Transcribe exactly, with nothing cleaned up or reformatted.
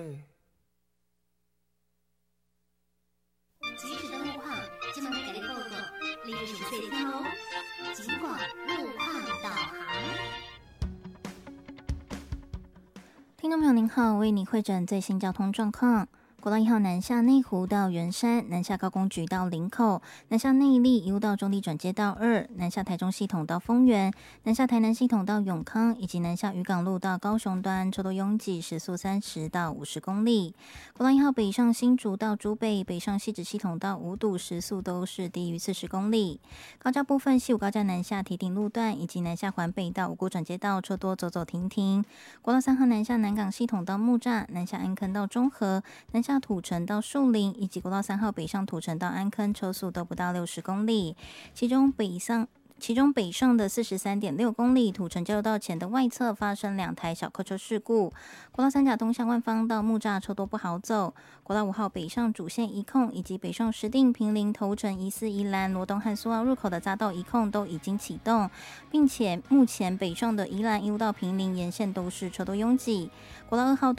即时的路况，今晚给你报告，你有什么水听哦？尽管路况导航。听众朋友您好，为你汇诊最新交通状况。国道一号南下内湖到圆山，南下高工局到林口，南下内坜一路到中立转接道二，南下台中系统到丰原，南下台南系统到永康，以及南下渔港路到高雄端，车多拥挤，时速三十到五十公里。国道一号北上新竹到竹北，北上汐止系统到五堵，时速都是低于四十公里。高架部分，西武高架南下堤顶路段以及南下环北到五股转接道，车多走走停停。国道三号南下南港系统到木栅，南下安坑到中和，南下土城到树林，以及国道三号北上土城到安坑，车速都不到六十公里。其中北上其中北上的 四十三点六公里，土城交流道前的外侧发生两台小客车事故。国道三甲东向万方到木栅车多不好走。国道五号北上主线一控，以及北上石碇、坪林、头城、宜四、宜兰、罗东和苏澳入口的匝道一控都已经启动，并且目前北上的宜兰一路到坪林沿线都是车多拥挤。国道二号